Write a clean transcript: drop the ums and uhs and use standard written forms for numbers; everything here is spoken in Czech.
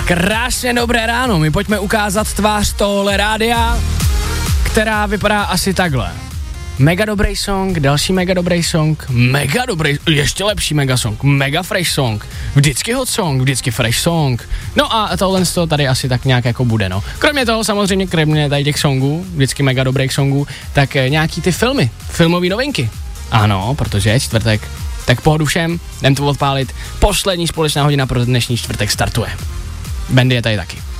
Krásně dobré ráno, my pojďme ukázat tvář tohle rádia, která vypadá asi takhle. Mega dobrý song, další mega dobrý song, mega dobrý, ještě lepší mega song, mega fresh song, vždycky hot song, vždycky fresh song. No a tohle z toho tady asi tak nějak jako bude, no. Kromě toho samozřejmě, kromě tady těch songů, vždycky mega dobrých songů, tak nějaký ty filmy, filmové novinky. Ano, protože je čtvrtek, tak pohodu všem, jdem to odpálit, poslední společná hodina pro dnešní čtvrtek startuje. Bendy je tady taky.